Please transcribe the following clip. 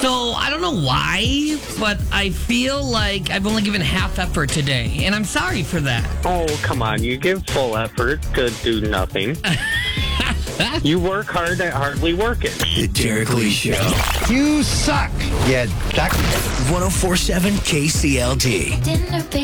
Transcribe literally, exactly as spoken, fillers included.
So, I don't know why, but I feel like I've only given half effort today, and I'm sorry for that. Oh, come on. You give full effort to do nothing. You work hard at hardly working. The Derek Lee Show. You suck, you duck. one oh four point seven K C L D. Dinner, baby.